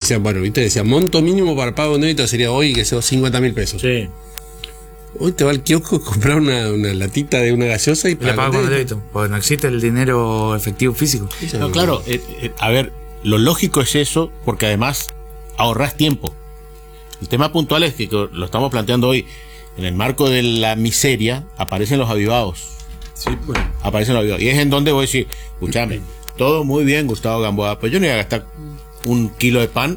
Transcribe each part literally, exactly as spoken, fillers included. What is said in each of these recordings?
decían, bueno, viste, decía, monto mínimo para pago de débito sería hoy, que sea cincuenta mil pesos. Sí. Hoy te va al kiosco a comprar una, una latita de una gaseosa y la pagas con el débito, porque no existe el dinero efectivo físico. No, claro, eh, eh, a ver, lo lógico es eso, porque además ahorras tiempo. El tema puntual es que, que lo estamos planteando hoy, en el marco de la miseria, aparecen los avivados. Sí, pues. Aparecen los avivados. Y es en donde voy a decir, escúchame, todo muy bien, Gustavo Gamboa, pero yo no voy a gastar un kilo de pan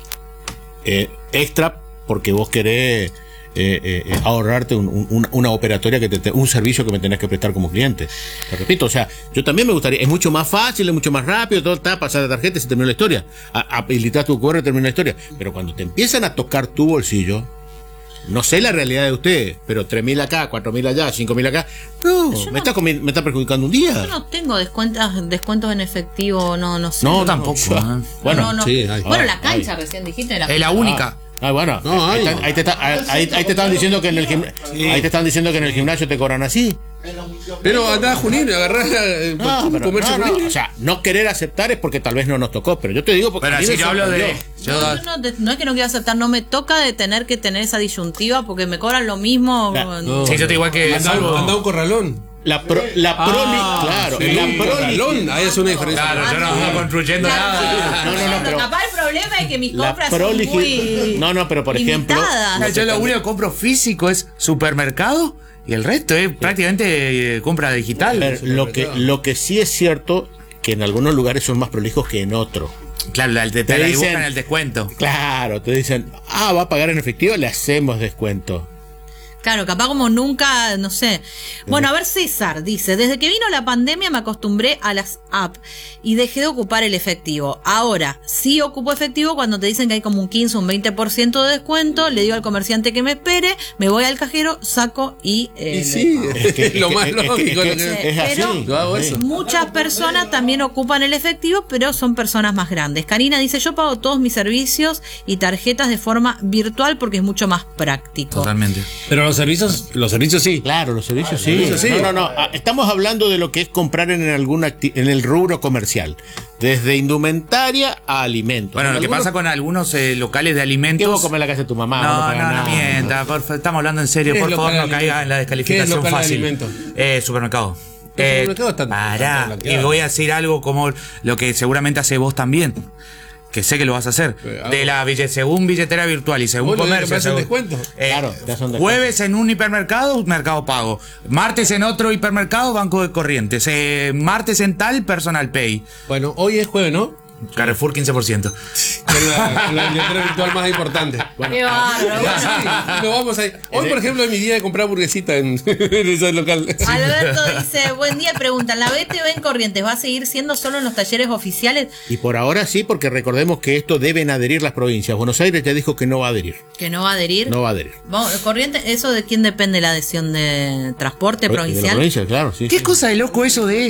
eh, extra porque vos querés Eh, eh, ahorrarte un, un, una operatoria que te, un servicio que me tenés que prestar como cliente. Te repito, o sea, yo también me gustaría, es mucho más fácil, es mucho más rápido, todo está, pasar la tarjeta y se terminó la historia, habilitar tu Q R y termina la historia, pero cuando te empiezan a tocar tu bolsillo, no sé la realidad de ustedes, pero tres mil acá, cuatro mil allá, cinco mil acá, no, me, no, está me está perjudicando un día. Yo no tengo descuentos, descuentos en efectivo, no, no sé. No, no, tampoco. No, ¿eh? Bueno, no, no. Sí, hay. Bueno, Ay, la cancha ay. recién dijiste. La Es la única. Ah, bueno, no, ahí, hay. te, ahí, te, ahí, ahí, ahí te estaban diciendo que en el gimnasio, sí. ahí te estaban diciendo que en el gimnasio te cobran así. Pero andá a Junín, agarrá eh, No, pero, comercio no, no, Junín. o sea, no querer aceptar es porque tal vez no nos tocó, pero yo te digo porque Pero a mí si me yo hablo de. sorprendió. Yo, No, yo no, de- no es que no quiero aceptar, no me toca de tener que tener esa disyuntiva porque me cobran lo mismo. La- No, sí, yo te igual que. Andá, salvo- andá a un corralón. La, pro, la proli, Ah, claro, sí, la un proli. corralón, ahí es una diferencia. Claro, yo no ando construyendo nada. No, no, no, pero- Capaz el problema es que mis La compras son proli. muy No, no, pero por ejemplo. limitadas. Yo lo único que compro físico es supermercado y el resto es prácticamente eh, compra digital. Pero lo que, lo que sí es cierto que en algunos lugares son más prolijos que en otros. Claro, la- te, te Te la dicen- dibujan el descuento. Claro, te dicen, ah, va a pagar en efectivo, le hacemos descuento. Claro, capaz como nunca, no sé. Bueno, a ver, César dice, desde que vino la pandemia me acostumbré a las apps y dejé de ocupar el efectivo. Ahora, sí ocupo efectivo cuando te dicen que hay como un quince o un veinte por ciento de descuento, le digo al comerciante que me espere, me voy al cajero, saco y... eh, Y sí, Es que- es lo es que- más es que- lógico. es lo que- que- es así. Pero- Yo hago Sí. eso. Muchas personas también ocupan el efectivo, pero son personas más grandes. Karina dice, yo pago todos mis servicios y tarjetas de forma virtual porque es mucho más práctico. Totalmente. Pero los servicios, los servicios sí. Claro, los servicios sí. servicios sí. No, no, no. Ah, estamos hablando de lo que es comprar en alguna acti- en el rubro comercial. Desde indumentaria a alimentos. Bueno, lo que Algunos- pasa con algunos eh, locales de ¿Qué alimentos. vos comés en la casa de tu mamá? No, Vos no, pagás no, nada. mienta, por fa- estamos hablando en serio, ¿Qué es por favor, local no de caiga en la alimentos? descalificación ¿Qué es local de fácil. alimentos? Eh, supermercado. El Eh, supermercado está- pará, está blanqueado. y voy a decir algo como lo que seguramente hace vos también. Que sé que lo vas a hacer. Pero, De la billet, según billetera virtual y según Vos lo comercio. que me hacen según- descuento. Eh, Claro, te hacen descuento. Jueves en un hipermercado, Mercado Pago. Martes en otro hipermercado, Banco de Corrientes. Eh, martes en tal, Personal Pay. Bueno, hoy es jueves, ¿no? Carrefour quince por ciento. Que es la, la billetera virtual más importante. Bueno, Qué bárbaro. sí, lo vamos a ir. Hoy, por ejemplo, es mi día de comprar burguesita en, en ese local. Alberto dice, buen día, pregunta, ¿la B T V en Corrientes va a seguir siendo solo en los talleres oficiales? Y por ahora sí, porque recordemos que esto deben adherir las provincias. Buenos Aires ya dijo que no va a adherir. Que no va a adherir. No va a adherir. Vamos, Corrientes, ¿eso de quién depende la adhesión de transporte De la provincial? provincia, claro, sí. ¿Qué sí. cosa de loco eso de...?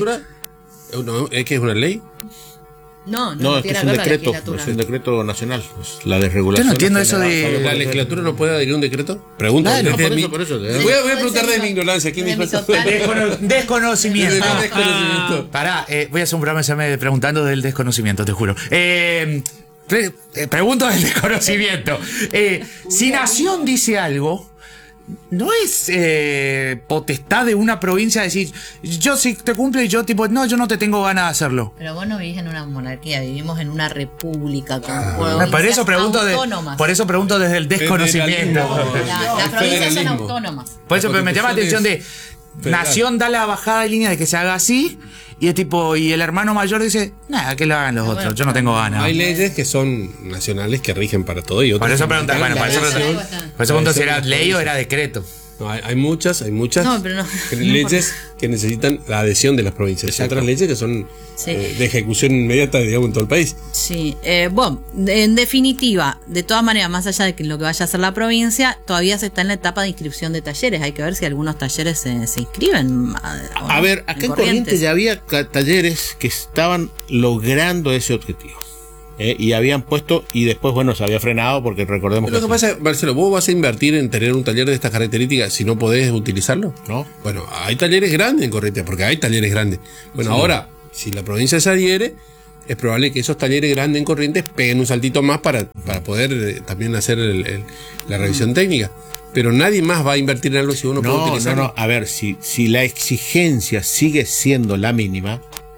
No, ¿es que es una ley? No, no, No, es que tiene es un que ver la decreto, legislatura. es un decreto nacional, es la desregulación. Yo no entiendo eso general. de- ¿La legislatura no puede adherir a un decreto? Pregunta. Claro, desde por mi- eso, por eso. Voy a, voy a preguntar de mi ignorancia. ¿Quién De dijo mi eso? total- Descono- desconocimiento. Desde mi desconocimiento. Pará, eh, voy a hacer un programa que se llame preguntando del desconocimiento, te juro. Eh, pre- eh, pregunto del desconocimiento. Eh, si Nación dice algo, ¿no es eh, potestad de una provincia decir, yo sí te cumplo y yo tipo, no, yo no te tengo ganas de hacerlo? Pero vos no vivís en una monarquía, vivimos en una república con Ah, provincias por eso pregunto de, autónomas. por eso pregunto desde el desconocimiento. Federalismo. La- las El provincias son federalismo. autónomas. Por eso La me llama la atención Constitución de es federal. Nación da la bajada de línea de que se haga así y es tipo, y el hermano mayor dice, nada, que lo hagan los otros, yo no tengo ganas. Hay leyes que son nacionales que rigen para todo y otras. Por eso que pregunta, bueno, por eso la pregunta, nación- por eso pregunto si era la ley o era decreto. No, hay, hay muchas, hay muchas No, pero no- que- no leyes que necesitan la adhesión de las provincias. Hay Exacto. otras leyes que son Sí. eh, de ejecución inmediata, digamos, en todo el país. Sí, eh, bueno, de- en definitiva, de todas maneras, más allá de que lo que vaya a hacer la provincia, todavía se está en la etapa de inscripción de talleres. Hay que ver si algunos talleres se, se inscriben. A, o A no, ver, acá en Corrientes ya había ca- talleres que estaban logrando ese objetivo. ¿eh? Y habían puesto, y después, bueno, se había frenado porque recordemos Lo que pasa, Marcelo, ¿vos vas a invertir en tener un taller de estas características si no podés utilizarlo? ¿no? Bueno, hay talleres grandes en Corrientes, porque hay talleres grandes. Bueno, Sí. ahora, si la provincia se adhiere, es probable que esos talleres grandes en Corrientes peguen un saltito más para, para poder eh, también hacer el, el, la revisión mm. técnica. Pero nadie más va a invertir en algo si uno no, puede utilizarlo. No, no, a ver, si, si la exigencia sigue siendo la mínima,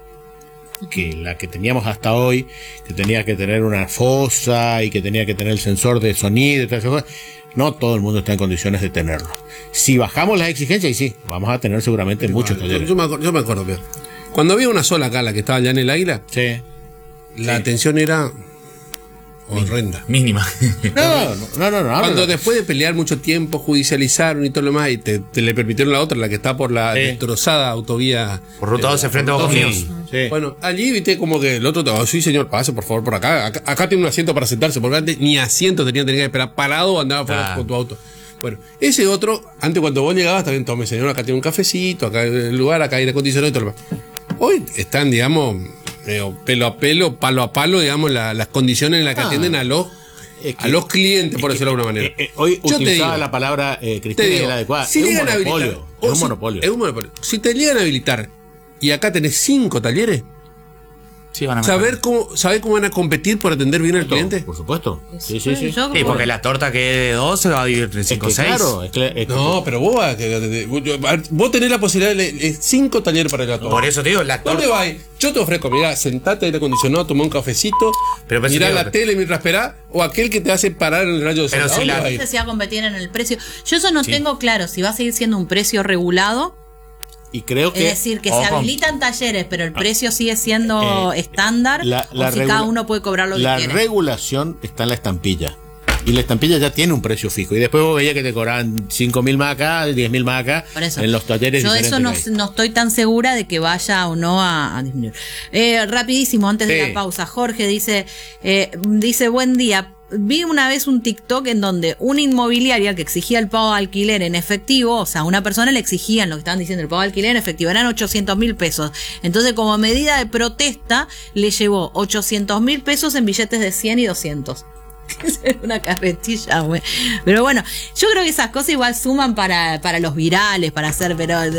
que la que teníamos hasta hoy, que tenía que tener una fosa y que tenía que tener el sensor de sonido y todas esas cosas, no todo el mundo está en condiciones de tenerlo. Si bajamos las exigencias, y sí, vamos a tener seguramente sí, muchos yo, talleres. Yo me acuerdo, yo me acuerdo bien. Cuando había una sola acá, la que estaba allá en el Águila, sí. la sí. atención era horrenda. Mínima. No, no, no, no. Cuando no. después de pelear mucho tiempo, judicializaron y todo lo demás, y te, te le permitieron la otra, la que está por la sí. destrozada autovía. Por ruta doce frente a Ojos Míos. Sí. Bueno, allí viste como que el otro te oh, sí señor, pase por favor por acá. acá. Acá tiene un asiento para sentarse, porque antes ni asiento tenía, tenía que esperar parado o andaba fuera ah. con tu auto. Bueno, ese otro, antes cuando vos llegabas, también tome señor, acá tiene un cafecito, acá hay el lugar, acá hay aire acondicionado y todo lo demás. Hoy están, digamos, pelo a pelo, palo a palo, digamos, la, las condiciones en las que ah. atienden a los Es que, a los clientes, por decirlo de alguna manera. Eh, eh, hoy Yo utilizaba digo, la palabra eh, Cristina y la adecuada. Si es, un habilitar, monopolio, es un si, monopolio. Es un monopolio. Si te llegan a habilitar y acá tenés cinco talleres, sí, van a ¿saber cómo, ¿saber cómo van a competir por atender bien al cliente? Por supuesto. Sí, sí, sí. Sí, porque la torta que es de dos se va a dividir en cinco o seis. Claro, es que, es que, no, pero vos, vos tenés la posibilidad de cinco talleres para la torta. Por eso te digo, la torta. ¿Dónde vas? Yo te ofrezco, mirá, sentate aire acondicionado, tomá un cafecito, pero mirá la tele mientras esperás, o aquel que te hace parar en el rayo de sol. Pero si la gente se va a competir en el precio. Yo eso no sí. tengo claro si va a seguir siendo un precio regulado. Y creo que, es decir, que oh, se habilitan talleres, pero el precio sigue siendo eh, estándar, la, la o si cada uno puede cobrar lo que quiere. La regulación está en la estampilla. Y la estampilla ya tiene un precio fijo. Y después vos veías que te cobraban cinco mil más acá, diez mil más acá, en los talleres yo diferentes. Yo eso no, no estoy tan segura de que vaya o no a, a disminuir. Eh, rapidísimo, antes sí. de la pausa, Jorge dice, eh, dice, buen día. Vi una vez un TikTok en donde una inmobiliaria que exigía el pago de alquiler en efectivo, o sea, una persona le exigían lo que estaban diciendo, el pago de alquiler en efectivo, eran ochocientos mil pesos. Entonces, como medida de protesta, le llevó ochocientos mil pesos en billetes de cien y doscientos. Es una carretilla, güey. Pero bueno, yo creo que esas cosas igual suman para, para los virales, para hacer, pero eh,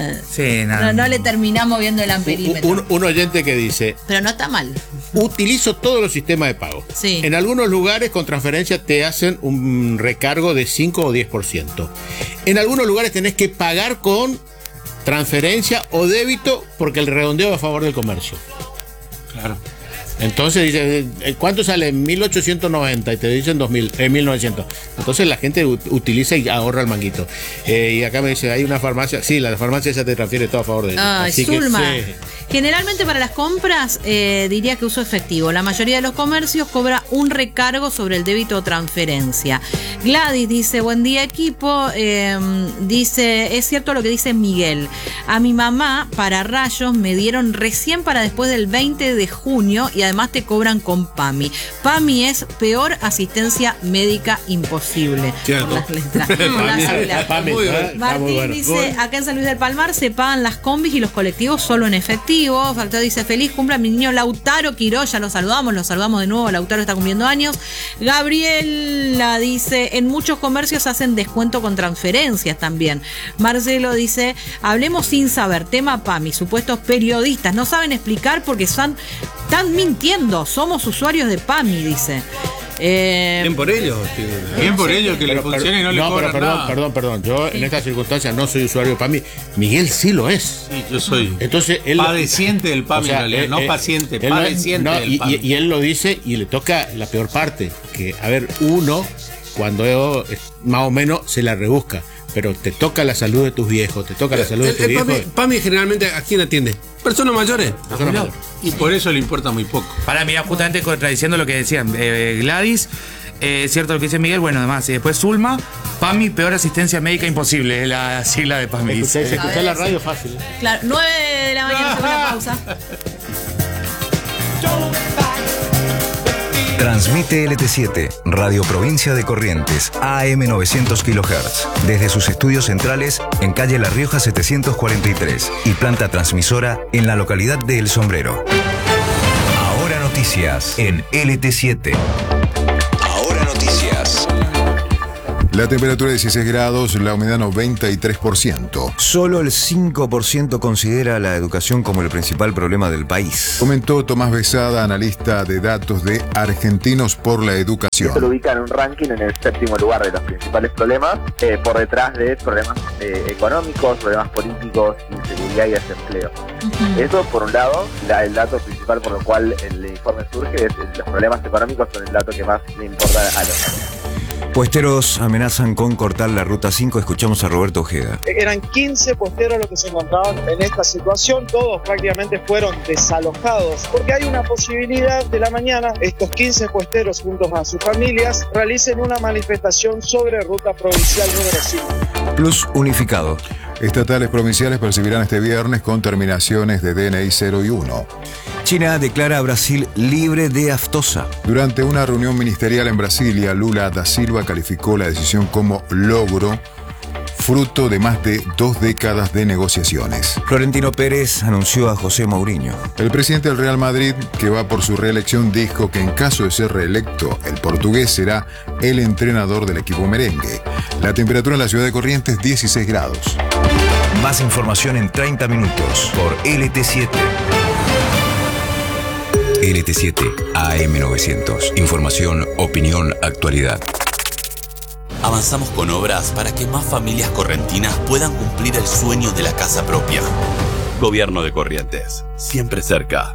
sí, no, no, no le terminamos viendo el amperímetro. Un, un oyente que dice, pero no está mal. Utilizo todos los sistemas de pago. Sí. En algunos lugares con transferencia te hacen un recargo de cinco o diez por ciento. En algunos lugares tenés que pagar con transferencia o débito porque el redondeo va a favor del comercio. Claro. Entonces dice, ¿cuánto sale? mil ochocientos noventa y te dicen dos mil, eh, mil novecientos. Entonces la gente utiliza y ahorra el manguito. Eh, y acá me dice, hay una farmacia. Sí, la farmacia esa te transfiere todo a favor de ella. Ay, Zulma. Que, sí. Generalmente para las compras eh, diría que uso efectivo. La mayoría de los comercios cobra un recargo sobre el débito o transferencia. Gladys dice, buen día equipo. Eh, dice, es cierto lo que dice Miguel. A mi mamá para rayos me dieron recién para después del veinte de junio y además te cobran con PAMI. PAMI es peor asistencia médica imposible. Cierto. Por las letras. Por las PAMI, Martín bueno. dice, acá en San Luis del Palmar se pagan las combis y los colectivos solo en efectivo. Factor dice, feliz cumple a mi niño Lautaro Quiroz, ya lo saludamos, lo saludamos de nuevo, Lautaro está cumpliendo años. Gabriela dice, en muchos comercios hacen descuento con transferencias también. Marcelo dice, hablemos sin saber, tema PAMI, supuestos periodistas, no saben explicar porque son, están mintiendo, somos usuarios de PAMI, dice. Eh, bien por ellos. Bien por ellos que pero, le funcione y no, no le cobran pero perdón, nada. Perdón, perdón, yo sí. en estas circunstancias no soy usuario de PAMI. Miguel sí lo es. Sí, yo soy. Entonces él padeciente del PAMI, o sea, en realidad, él, no él, paciente, él, padeciente no, del y, PAMI. Y, y él lo dice y le toca la peor parte, que a ver, uno cuando más o menos se la rebusca, pero te toca la salud de tus viejos, te toca la salud de tus viejos. PAMI, PAMI generalmente ¿a quién atiende? Personas mayores. Personas mayores. Y por eso le importa muy poco. Para mí, justamente contradiciendo lo que decían eh, Gladys. Es eh, cierto lo que dice Miguel, bueno, además, y después Zulma, PAMI, peor asistencia médica imposible, es la sigla de PAMI. Escuché, se escucha la radio fácil. Claro, nueve de la mañana, segunda pausa. Transmite L T siete, Radio Provincia de Corrientes, A M novecientos kilohertz, desde sus estudios centrales en calle La Rioja setecientos cuarenta y tres y planta transmisora en la localidad de El Sombrero. Ahora noticias en L T siete. La temperatura dieciséis grados, la humedad noventa y tres por ciento. Solo el cinco por ciento considera la educación como el principal problema del país. Comentó Tomás Besada, analista de datos de Argentinos por la Educación. Esto lo ubica en un ranking en el séptimo lugar de los principales problemas, eh, por detrás de problemas eh, económicos, problemas políticos, inseguridad y desempleo. Uh-huh. Eso, por un lado, la, el dato principal por lo cual el informe surge es los problemas económicos son el dato que más le importa a los. Puesteros amenazan con cortar la ruta cinco. Escuchamos a Roberto Ojeda. Eran quince puesteros los que se encontraban en esta situación. Todos prácticamente fueron desalojados porque hay una posibilidad de la mañana estos quince puesteros juntos a sus familias realicen una manifestación sobre ruta provincial número cinco. Plus unificado. Estatales provinciales percibirán este viernes con terminaciones de D N I cero y uno. China declara a Brasil libre de aftosa. Durante una reunión ministerial en Brasilia, Lula da Silva calificó la decisión como logro, fruto de más de dos décadas de negociaciones. Florentino Pérez anunció a José Mourinho. El presidente del Real Madrid, que va por su reelección, dijo que en caso de ser reelecto, el portugués será el entrenador del equipo merengue. La temperatura en la ciudad de Corrientes, dieciséis grados. Más información en treinta minutos por L T siete. L T siete A M novecientos. Información, opinión, actualidad. Avanzamos con obras para que más familias correntinas puedan cumplir el sueño de la casa propia. Gobierno de Corrientes, siempre cerca.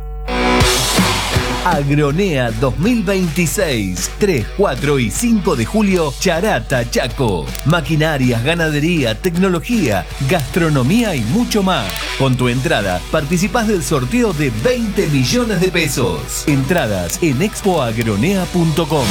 Agronea dos mil veintiséis, tres, cuatro y cinco de julio, Charata, Chaco. Maquinarias, ganadería, tecnología, gastronomía y mucho más. Con tu entrada, participás del sorteo de veinte millones de pesos. Entradas en expo agronea punto com.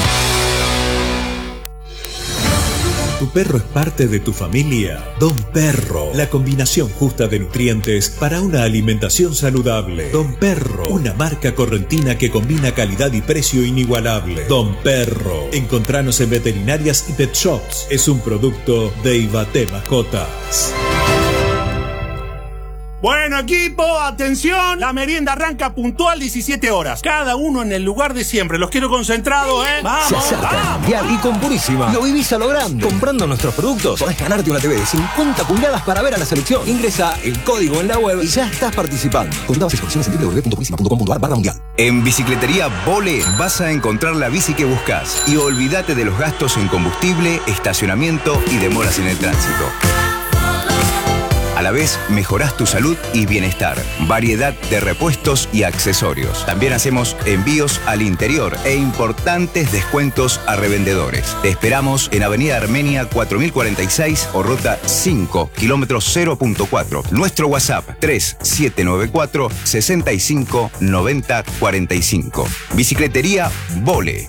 ¿Tu perro es parte de tu familia? Don Perro, la combinación justa de nutrientes para una alimentación saludable. Don Perro, una marca correntina que combina calidad y precio inigualable. Don Perro, encontranos en veterinarias y pet shops. Es un producto de Ibate Mascotas. Bueno, equipo, atención. La merienda arranca puntual diecisiete horas. Cada uno en el lugar de siempre. Los quiero concentrados, ¿eh? ¡Vamos! Se acerca el Mundial y con Purísima lo vivís a lo grande. Comprando nuestros productos podés ganarte una T V de cincuenta pulgadas para ver a la selección. Ingresa el código en la web y ya estás participando. Consulta bases y condiciones en w w w punto purísima punto com punto a r barra mundial. En Bicicletería Vole vas a encontrar la bici que buscas. Y olvídate de los gastos en combustible, estacionamiento y demoras en el tránsito. A la vez, mejorás tu salud y bienestar. Variedad de repuestos y accesorios. También hacemos envíos al interior e importantes descuentos a revendedores. Te esperamos en Avenida Armenia cuatro mil cuarenta y seis o Ruta cinco, kilómetro cero punto cuatro. Nuestro WhatsApp tres siete nueve cuatro, seis cinco, nueve cero cuatro cinco. Bicicletería Vole.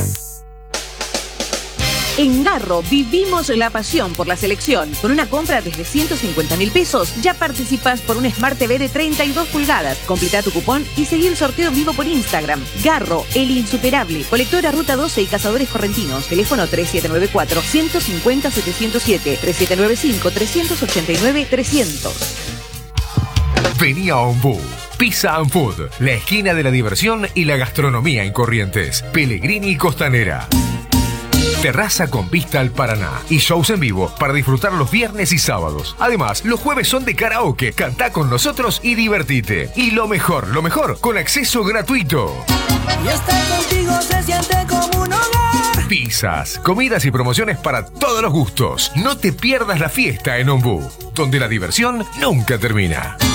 En Garro vivimos la pasión por la selección. Con una compra desde ciento cincuenta mil pesos ya participas por un Smart T V de treinta y dos pulgadas. Completa tu cupón y seguí el sorteo en vivo por Instagram. Garro, el insuperable. Colectora Ruta doce y Cazadores Correntinos. Teléfono tres siete nueve cuatro, uno cinco cero, siete cero siete, tres siete nueve cinco, tres ocho nueve, trescientos. Vení a Ombú. Pizza and Food, la esquina de la diversión y la gastronomía en Corrientes. Pellegrini y Costanera. Terraza con vista al Paraná y shows en vivo para disfrutar los viernes y sábados. Además, los jueves son de karaoke. Cantá con nosotros y divertite. Y lo mejor, lo mejor, con acceso gratuito. Y estar contigo se siente como un hogar. Pizzas, comidas y promociones para todos los gustos. No te pierdas la fiesta en Ombú, donde la diversión nunca termina.